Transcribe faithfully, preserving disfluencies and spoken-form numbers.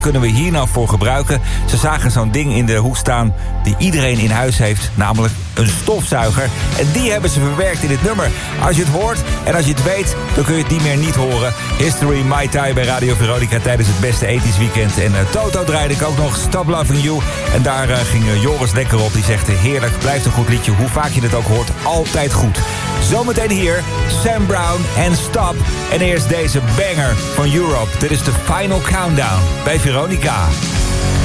kunnen we hier nou voor gebruiken? Ze zagen zo'n ding in de hoek staan die iedereen in huis heeft, namelijk een stofzuiger. En die hebben ze verwerkt in dit nummer. Als je het hoort en als je het weet, dan kun je het niet meer niet horen. History Mai Tai bij Radio Veronica tijdens het beste ethisch weekend. En uh, Toto draaide ik ook nog, Stop Loving You. En daar uh, ging uh, Joris lekker op. Die zegt, heerlijk, blijft een goed liedje. Hoe vaak je het ook hoort, altijd goed. Zometeen hier, Sam Brown en Stop. En eerst deze banger van Europe. Dit is de Final Countdown bij Veronica.